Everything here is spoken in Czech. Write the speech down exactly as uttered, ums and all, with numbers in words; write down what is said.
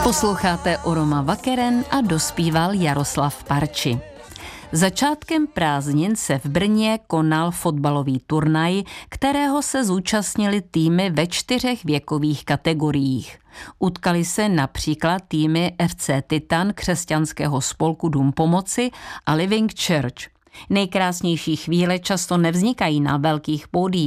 Posloucháte Oroma Vakeren a dospíval Jaroslav Parči. Začátkem prázdnin se v Brně konal fotbalový turnaj, kterého se zúčastnili týmy ve čtyřech věkových kategoriích. Utkali se například týmy F C Titan křesťanského spolku Dům pomoci a Living Church. Nejkrásnější chvíle často nevznikají na velkých pódiích,